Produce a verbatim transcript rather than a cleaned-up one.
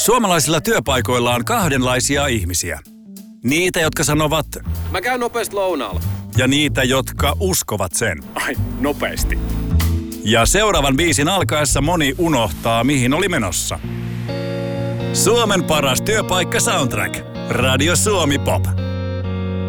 Suomalaisilla työpaikoilla on kahdenlaisia ihmisiä. Niitä, jotka sanovat, mä käyn nopeasti lounaalla. Ja niitä, jotka uskovat sen. Ai, nopeasti. Ja seuraavan biisin alkaessa moni unohtaa, mihin oli menossa. Suomen paras työpaikka soundtrack. Radio Suomi Pop.